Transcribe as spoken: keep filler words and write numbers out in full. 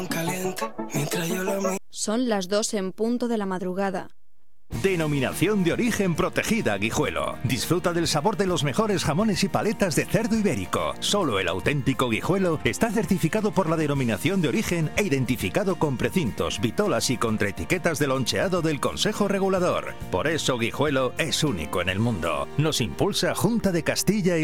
Son las dos en punto de la madrugada. Denominación de origen protegida Guijuelo. Disfruta del sabor de los mejores jamones y paletas de cerdo ibérico. Solo el auténtico Guijuelo está certificado por la denominación de origen e identificado con precintos, vitolas y contraetiquetas de loncheado del Consejo Regulador. Por eso Guijuelo es único en el mundo. Nos impulsa Junta de Castilla y